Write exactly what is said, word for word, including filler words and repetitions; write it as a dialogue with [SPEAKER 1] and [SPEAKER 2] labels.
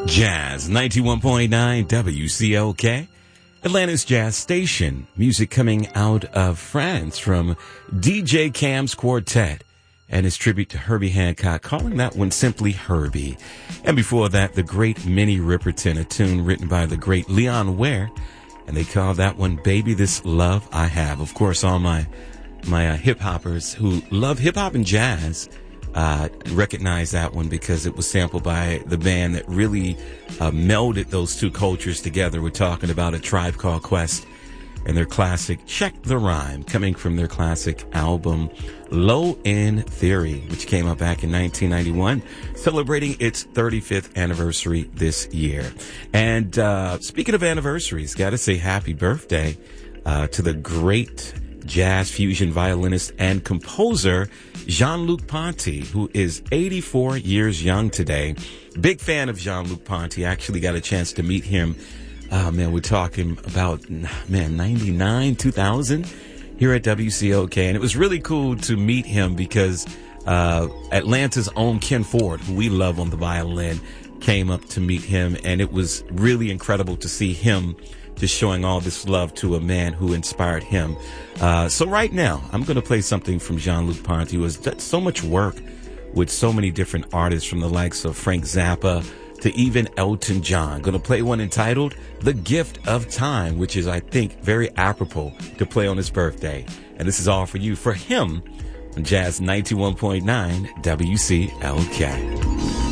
[SPEAKER 1] Jazz ninety-one point nine W C L K, Atlanta's jazz station. Music coming out of France from D J Cam's Quartet and his tribute to Herbie Hancock, calling that one simply Herbie. And before that, the great Minnie Riperton, a tune written by the great Leon Ware, and they call that one Baby This Love I Have. Of course, all my my uh, hip hoppers who love hip hop and jazz Uh, recognize that one because it was sampled by the band that really uh, melded those two cultures together. We're talking about A Tribe Called Quest and their classic Check the Rhyme, coming from their classic album Low End Theory, which came out back in nineteen ninety-one, celebrating its thirty-fifth anniversary this year. And uh, speaking of anniversaries, got to say happy birthday uh, to the great jazz fusion violinist and composer Jean-Luc Ponty, who is eighty-four years young today. Big fan of Jean-Luc Ponty. Actually got a chance to meet him. Oh, man, we're talking about, man, ninety-nine, two thousand here at W C O K. And it was really cool to meet him because uh, Atlanta's own Ken Ford, who we love on the violin, came up to meet him. And it was really incredible to see him just showing all this love to a man who inspired him. Uh, so right now, I'm going to play something from Jean-Luc Ponty, who has done so much work with so many different artists, from the likes of Frank Zappa to even Elton John. Going to play one entitled The Gift of Time, which is, I think, very apropos to play on his birthday. And this is all for you, for him, on Jazz ninety-one point nine W C L K.